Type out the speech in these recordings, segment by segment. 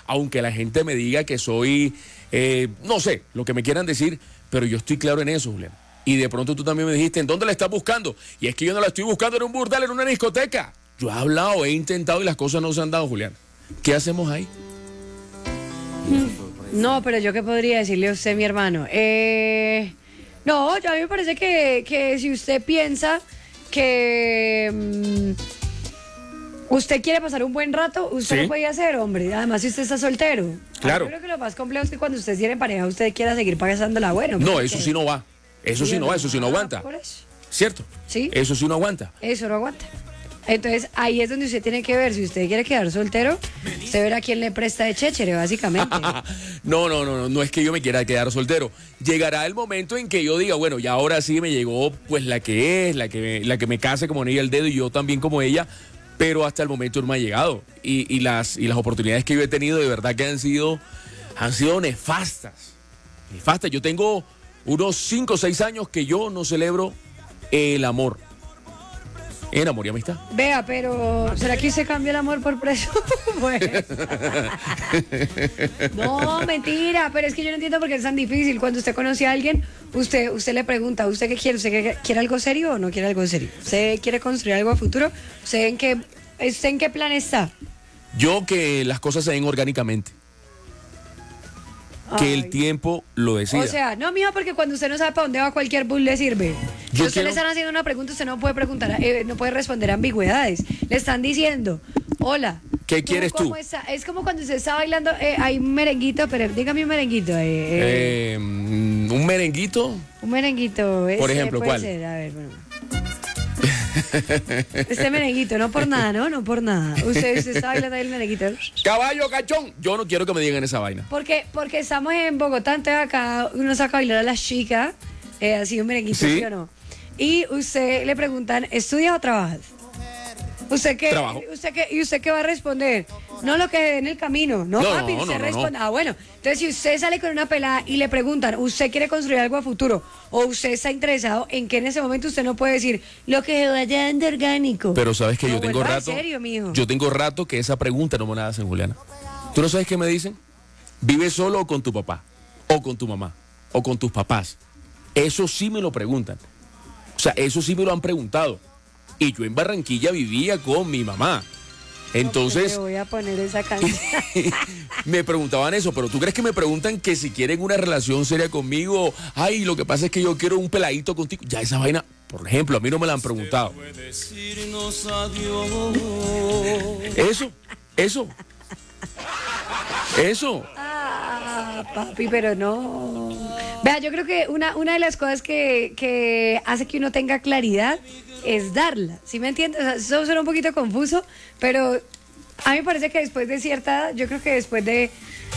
aunque la gente me diga que soy, no sé, lo que me quieran decir, pero yo estoy claro en eso, Julián. Y de pronto tú también me dijiste, ¿en dónde la estás buscando? Y es que yo no la estoy buscando en un burdel, en una discoteca. Yo he hablado, he intentado y las cosas no se han dado, Julián. ¿Qué hacemos ahí? No, pero yo qué podría decirle a usted, mi hermano. No, yo a mí me parece que si usted piensa que usted quiere pasar un buen rato, usted lo puede hacer, hombre. Además, si usted está soltero. Claro. Yo creo que lo más complejo es que cuando usted tiene pareja, usted quiera seguir pasándola bueno. No, eso sí no va. Eso sí no va, eso sí no aguanta. Por eso. ¿Cierto? Sí. Eso sí no aguanta. Eso no aguanta. Entonces, ahí es donde usted tiene que ver. Si usted quiere quedar soltero, usted verá quién le presta de chéchere, básicamente. No es que yo me quiera quedar soltero. Llegará el momento en que yo diga, bueno, ya ahora sí me llegó pues la que es, la que me case como anillo al dedo y yo también como ella, pero hasta el momento no me ha llegado. Y las oportunidades que yo he tenido de verdad que han sido nefastas. Nefastas. Yo tengo unos 5 o 6 años que yo no celebro el amor. En amor y amistad. Vea, pero ¿será que usted cambia el amor por preso? Bueno. No, mentira, pero es que yo no entiendo por qué es tan difícil. Cuando usted conoce a alguien, usted le pregunta, ¿usted qué quiere? ¿Usted quiere algo serio o no quiere algo serio? ¿Usted quiere construir algo a futuro? ¿Usted en qué plan está? Yo que las cosas se den orgánicamente. Que el tiempo lo decida. O sea, no, mijo, porque cuando usted no sabe para dónde va, cualquier bull le sirve. Si usted le están haciendo una pregunta, usted no puede preguntar, no puede responder ambigüedades. Le están diciendo, hola. ¿Qué quieres tú? ¿Cómo está? Es como cuando usted está bailando, hay un merenguito, pero dígame un merenguito. ¿Un merenguito? Un merenguito. Por ejemplo, puede ¿cuál? ser, a ver, bueno. Este merenguito, no por nada, ¿no? No por nada. Usted está bailando ahí el merenguito. Caballo, cachón. Yo no quiero que me digan esa vaina. Porque estamos en Bogotá, entonces acá uno saca a bailar a las chicas, así un merenguito, ¿Sí? ¿sí o no? Y usted le preguntan, ¿estudias o trabajas? Trabajo. ¿Y usted qué va a responder? No lo que dé en el camino. No, papi, usted responde. Ah, bueno. Entonces, si usted sale con una pelada y le preguntan, ¿usted quiere construir algo a futuro? O usted está interesado en que en ese momento usted no puede decir lo que se vaya dando orgánico. Pero sabes que no, yo tengo rato. ¿En serio, mijo? Yo tengo rato que esa pregunta no me la hacen, Juliana. ¿Tú no sabes qué me dicen? ¿Vives solo o con tu papá? ¿O con tu mamá? ¿O con tus papás? Eso sí me lo preguntan. O sea, eso sí me lo han preguntado. Y yo en Barranquilla vivía con mi mamá. Entonces, te voy a poner esa canción. me preguntaban eso, pero ¿tú crees que me preguntan que si quieren una relación seria conmigo? Ay, lo que pasa es que yo quiero un peladito contigo. Ya esa vaina, por ejemplo, a mí no me la han preguntado. Eso. Ah, papi, pero no. Vea, yo creo que una de las cosas que hace que uno tenga claridad es darla, ¿sí me entiendes? O sea, eso suena un poquito confuso, pero a mí me parece que después de cierta edad, yo creo que después de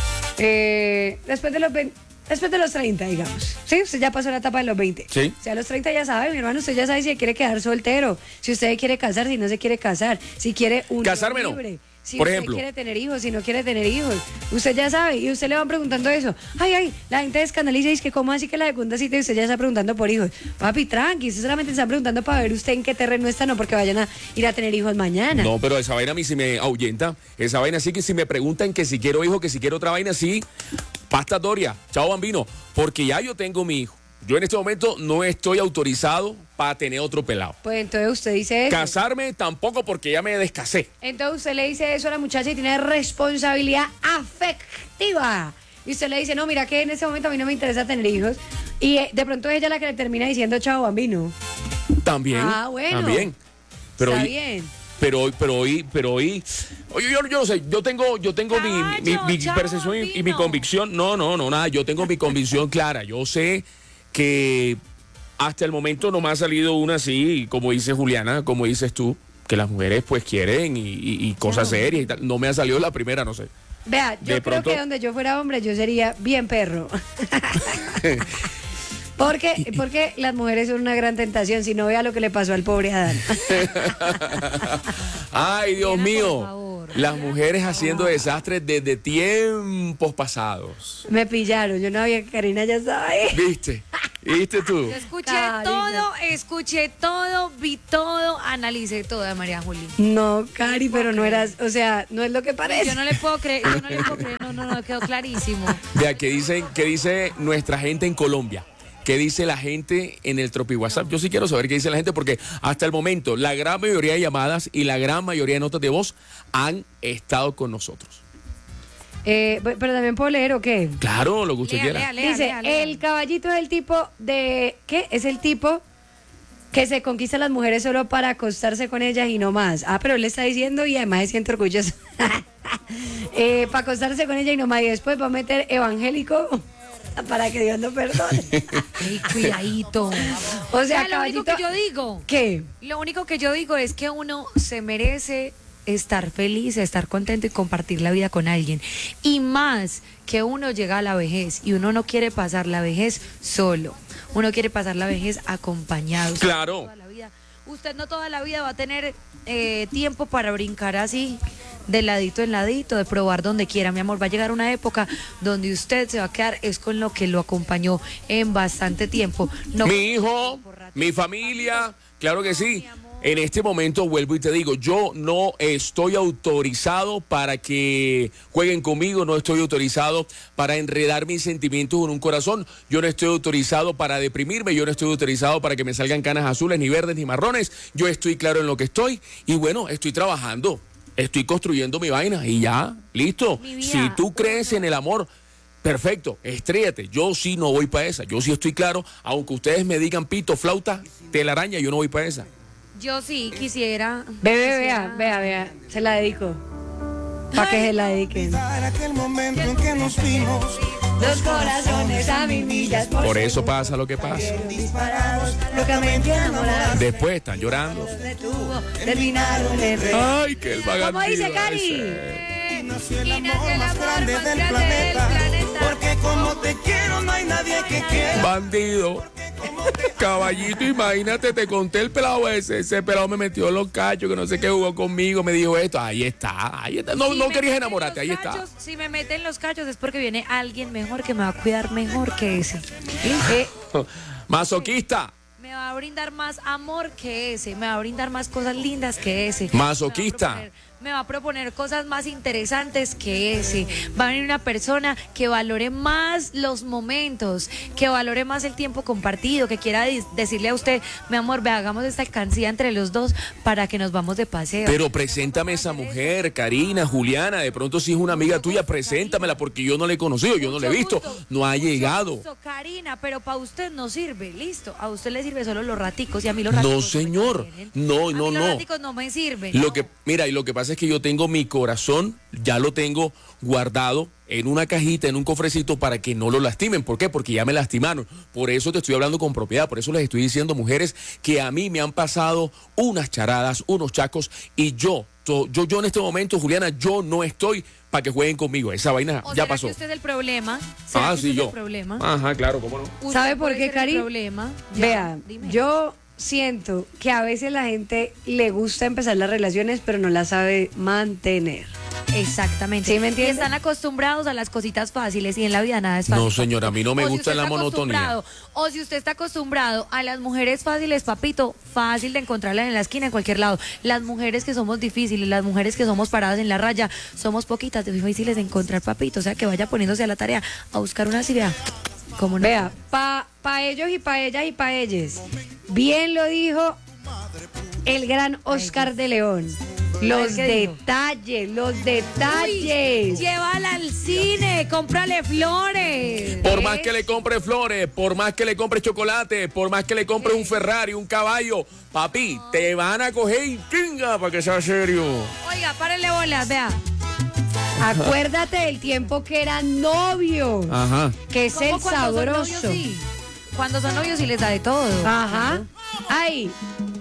los 30, digamos, ¿sí? Usted ya pasó la etapa de los 20. Sí. O sea, a los 30 ya sabe, mi hermano, usted ya sabe si quiere quedar soltero, si usted quiere casar, si no se quiere casar, si quiere un casarme libre. no. Si por usted ejemplo, quiere tener hijos, si no quiere tener hijos, usted ya sabe, y usted le van preguntando eso. Ay, la gente escandaliza y dice que cómo así que la segunda cita y usted ya está preguntando por hijos. Papi, tranqui, usted solamente está preguntando para ver usted en qué terreno está, no porque vayan a ir a tener hijos mañana. No, pero esa vaina a mí sí me ahuyenta. Esa vaina sí que si me preguntan que si quiero hijo, que si quiero otra vaina, sí. Pasta Doria, chao bambino, porque ya yo tengo mi hijo. Yo en este momento no estoy autorizado para tener otro pelado. Pues entonces usted dice eso. Casarme tampoco porque ya me descasé. Entonces usted le dice eso a la muchacha y tiene responsabilidad afectiva. Y usted le dice, no, mira que en ese momento a mí no me interesa tener hijos. Y de pronto ella es la que le termina diciendo chao bambino. También. Ah, bueno. También. Pero está hoy, bien. Pero hoy, oye, yo no sé, yo tengo mi percepción y mi convicción. No, nada, yo tengo mi convicción clara. Yo sé que hasta el momento no me ha salido una así, como dice Juliana, como dices tú, que las mujeres pues quieren y cosas serias y tal. No me ha salido la primera, no sé. Vea, yo creo que donde yo fuera hombre, yo sería bien perro. Porque las mujeres son una gran tentación. Si no, vea lo que le pasó al pobre Adán. Ay, Dios Diana, mío. por favor. Las mujeres haciendo desastres desde tiempos pasados. Me pillaron, yo no había que Karina ya estaba ahí. ¿Viste? ¿Viste tú? Yo Karina. escuché todo, vi todo, analicé todo de María Juli. No, Cari, pero no eras, o sea, no es lo que parece. Yo no le puedo creer, no, quedó clarísimo. Vea, ¿qué dice nuestra gente en Colombia? ¿Qué dice la gente en el Tropi WhatsApp? Yo sí quiero saber qué dice la gente porque hasta el momento la gran mayoría de llamadas y la gran mayoría de notas de voz han estado con nosotros. Pero también puedo leer o qué. Claro, lo que usted quiera. Dice, el caballito es el tipo de... ¿Qué? Es el tipo que se conquista a las mujeres solo para acostarse con ellas y no más. Ah, pero él le está diciendo y además se siente orgulloso. Para acostarse con ella y no más. Y después va a meter evangélico para que Dios lo perdone. Ey, cuidadito. O sea, lo único caballito... que yo digo... ¿Qué? Lo único que yo digo es que uno se merece estar feliz, estar contento y compartir la vida con alguien. Y más que uno llega a la vejez y uno no quiere pasar la vejez solo. Uno quiere pasar la vejez acompañado. Claro. Usted no toda la vida va a tener tiempo para brincar así, de ladito en ladito, de probar donde quiera. Mi amor, va a llegar una época donde usted se va a quedar es con lo que lo acompañó en bastante tiempo. No, mi hijo, mi familia, claro que sí. En este momento vuelvo y te digo, yo no estoy autorizado para que jueguen conmigo, no estoy autorizado para enredar mis sentimientos en un corazón, yo no estoy autorizado para deprimirme, yo no estoy autorizado para que me salgan canas azules, ni verdes, ni marrones, yo estoy claro en lo que estoy y bueno, estoy trabajando, estoy construyendo mi vaina y ya, listo. Si tú crees en el amor... Perfecto, estrellate. Yo sí no voy para esa. Yo sí estoy claro, aunque ustedes me digan pito, flauta, telaraña, yo no voy para esa. Yo sí quisiera. Vea. Se la dedico. Para que se la dediquen. Aquel momento en que nos vimos, Dos corazones a mil millas. Por eso pasa lo que pasa. disparados, Locamente enamorados. Después están llorando. Terminaron de re. Ay, que el vagabundo. ¿Cómo dice Cari? y nació el amor más grande del planeta. Porque como te quiero no hay nadie que quiera. Bandido. Caballito, imagínate, te conté el pelado ese pelado me metió los cachos, que no sé qué jugó conmigo, me dijo esto, ahí está. No, Si no me querías meten enamorarte, ahí los está. cachos, si me meten los cachos es porque viene alguien mejor que me va a cuidar mejor que ese. Masoquista. Me va a brindar más amor que ese, me va a brindar más cosas lindas que ese. Masoquista. Me va a proponer cosas más interesantes que ese. Va a venir una persona que valore más los momentos, que valore más el tiempo compartido, que quiera decirle a usted, mi amor, ve, hagamos esta alcancía entre los dos para que nos vamos de paseo. Pero preséntame esa mujer, Karina, Juliana, de pronto si es una amiga tuya, preséntamela porque yo no la he conocido, yo no la he visto, no ha llegado. Gusto, Karina, pero para usted no sirve, listo. A usted le sirve solo los raticos y a mí los raticos No, señor, no. los raticos no me sirven. Mira, y lo que pasa es que yo tengo mi corazón, ya lo tengo guardado en una cajita, en un cofrecito para que no lo lastimen. ¿Por qué? Porque ya me lastimaron. Por eso te estoy hablando con propiedad, por eso les estoy diciendo, mujeres, que a mí me han pasado unas charadas, unos chacos y yo en este momento, Juliana, yo no estoy para que jueguen conmigo. Esa vaina ¿O ya será pasó. que usted es el problema? ¿Será que Sí, usted yo. es el problema? Ajá, claro, cómo no. ¿Usted ¿Sabe por puede qué, ser el Cari? problema? Ya, Vea, dime. yo siento que a veces la gente le gusta empezar las relaciones, pero no las sabe mantener. Exactamente. ¿Sí me Y entiende? están acostumbrados a las cositas fáciles y en la vida nada es fácil. No, señora, a mí no me O si gusta usted la está monotonía. acostumbrado- O si usted está acostumbrado a las mujeres fáciles, papito, fácil de encontrarlas en la esquina, en cualquier lado. Las mujeres que somos difíciles, las mujeres que somos paradas en la raya, somos poquitas, difíciles de encontrar, papito. O sea, que vaya poniéndose a la tarea a buscar una idea. ¿Cómo no? Vea, pa ellos y pa ellas y pa ellos. Bien lo dijo el gran Oscar de León. Los ¿qué dijo? detalles, los Uy, detalles. llévala al cine, cómprale flores. Por más que le compre flores, por más que le compre chocolate, por más que le compre un Ferrari, un caballo, papi, te van a coger y chinga para que sea serio. Oiga, párenle bolas, vea. Acuérdate del tiempo que era novio, Ajá. que es el ¿Cómo cuando son novios, sabroso. sí? Cuando son novios sí les da de todo. Ajá. Ay,